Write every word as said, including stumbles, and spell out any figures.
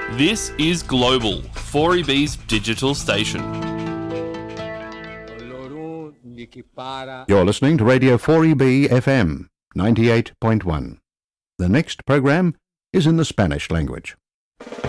This is Global, four E B's digital station. You're listening to Radio four E B F M ninety-eight point one. The next program is in the Spanish language.